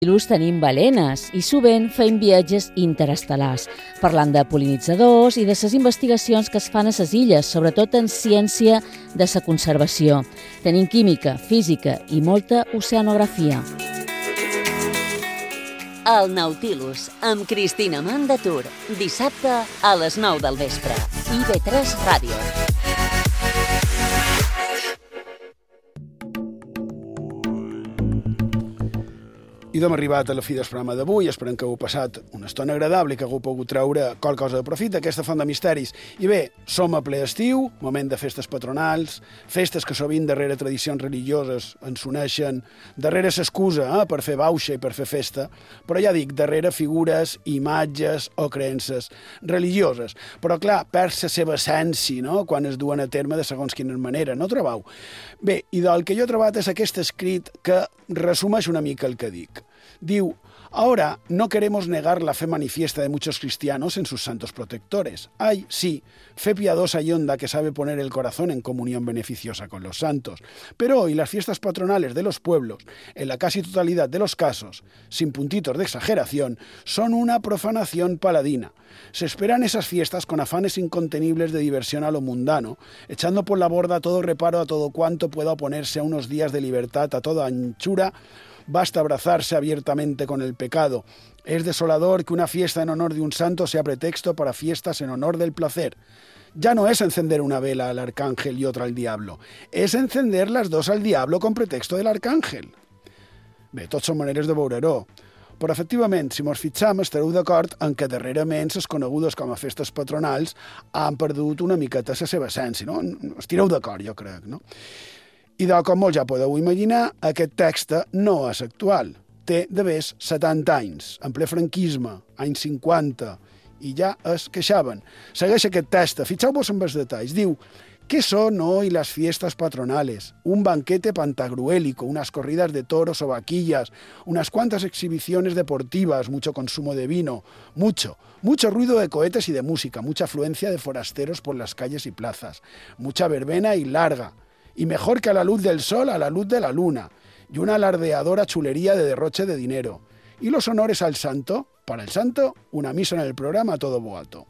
Nautilus tenim balenes i sovint fem viatges interestel·lars, parlant de pol·linitzadors i de les investigacions que es fan a les illes, sobretot en ciència de la conservació. Tenim química, física i molta oceanografia. El Nautilus, amb Cristina Mandatur, dissabte a les 9 del vespre. IB3 Ràdio. I hem arribat a la fi del programa d'avui. Esperem que heu passat una estona agradable i que hagueu pogut treure qualque cosa de profit d'aquesta font de misteris. I bé, som a ple estiu, moment de festes patronals, festes que sovint darrere tradicions religioses ens uneixen, darrere s'excusa per fer bauxa i per fer festa, però ja dic, darrere figures, imatges o creences religioses. Però clar, perd la seva essència, no?, quan es duen a terme de segons quina manera, no trobeu? Bé, i del que jo he trobat és aquest escrit que resumeix una mica el que dic. Diu: ahora no queremos negar la fe manifiesta de muchos cristianos en sus santos protectores. Hay, sí, fe piadosa y honda que sabe poner el corazón en comunión beneficiosa con los santos. Pero hoy las fiestas patronales de los pueblos, en la casi totalidad de los casos, sin puntitos de exageración, son una profanación paladina. Se esperan esas fiestas con afanes incontenibles de diversión a lo mundano, echando por la borda todo reparo a todo cuanto pueda oponerse a unos días de libertad a toda anchura. Basta abrazarse abiertamente con el pecado. Es desolador que una fiesta en honor de un santo sea pretexto para fiestas en honor del placer. Ya no es encender una vela al arcángel y otra al diablo. Es encender las dos al diablo con pretexto del arcángel. Bé, tot són maneres de veure-ho. Però, efectivament, si mos fixam, estareu d'acord en que darrerament les conegudes com a festes patronals han perdut una miqueta la seva essència, no? Estireu d'acord, jo crec, no? I com molts ja podeu imaginar, aquest text no és actual. Té de més 70 anys, en ple franquisme, anys 50, i ja es queixaven. Segueix aquest text, fixeu-vos en els detalls. Diu: ¿qué son hoy las fiestas patronales? Un banquete pantagruélico, unas corridas de toros o vaquillas, unas cuantas exhibiciones deportivas, mucho consumo de vino, mucho ruido de cohetes y de música, mucha afluencia de forasteros por las calles y plazas, mucha verbena y larga. Y mejor que a la luz del sol, a la luz de la luna, y una alardeadora chulería de derroche de dinero. Y los honores al santo, para el santo, una misa en el programa a todo boato.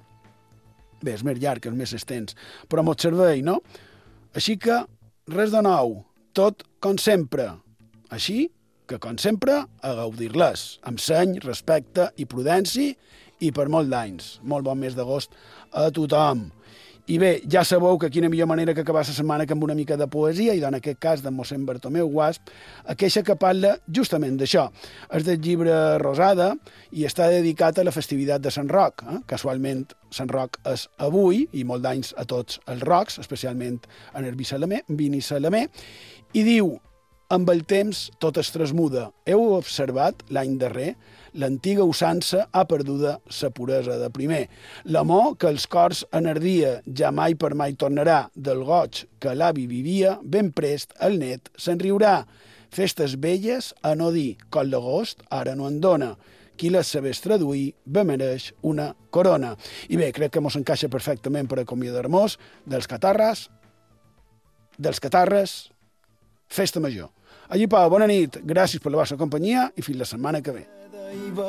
Bé, és més llarg, és més extens, però mos serveix, no? Així que, res de nou, tot com sempre. Així que, com sempre, a gaudir-les, amb seny, respecte i prudència, i per molt d'anys. Molt bon mes d'agost a tothom. I bé, ja sabeu que quina millor manera que acabar la setmana que amb una mica de poesia, i en aquest cas de mossèn Bartomeu Guasp, aquella que parla justament d'això. És del llibre Rosada i està dedicat a la festivitat de Sant Roc. Casualment, Sant Roc és avui, i molt d'anys a tots els rocs, especialment en el Binissalamé, i diu: amb el temps tot es transmuda. Heu observat l'any darrer? L'antiga usança ha perduda sa puresa de primer. L'amor que els cors enardia ja mai per mai tornarà. Del goig que l'avi vivia, ben prest el net se'n riurà. Festes velles a no dir, com l'agost ara no en dona. Qui les sabés traduir bé mereix una corona. I bé, crec que mos encaixa perfectament per acomiadar-nos dels catarres, festa major. Allí, Pau, bona nit, gràcies per la vostra companyia i fins la setmana que ve.